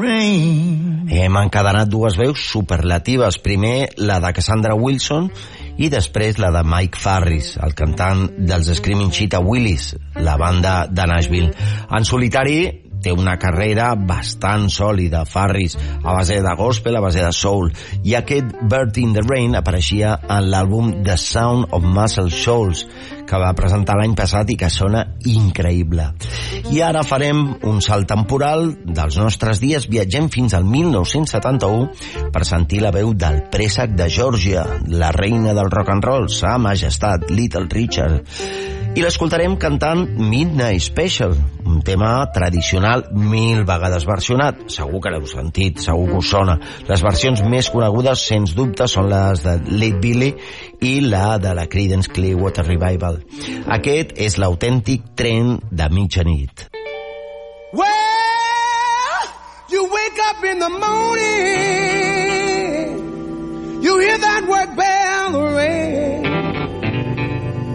Hem encadenat dues veus superlatives. Primer la de Cassandra Wilson i després la de Mike Farris, el cantant dels Screaming Cheetah Willis, la banda de Nashville. En solitari té una carrera bastant sòlida, Farris, a base de gospel, a base de soul, i aquest Bird in the Rain apareixia en l'àlbum The Sound of Muscle Shoals, que va presentar l'any passat i que sona increïble. I ara farem un salt temporal dels nostres dies, viatgem fins al 1971 per sentir la veu del préssec de Geòrgia, la reina del rock and roll, Sa Majestat, Little Richard. I l'escoltarem cantant Midnight Special, un tema tradicional 1000 vegades versionat. Segur que l'heu sentit, segur que us sona. Les versions més conegudes, sens dubte, són les de Lead Belly i la de la Creedence Clearwater Revival. Aquest és l'autèntic tren de mitjanit. Well, you wake up in the morning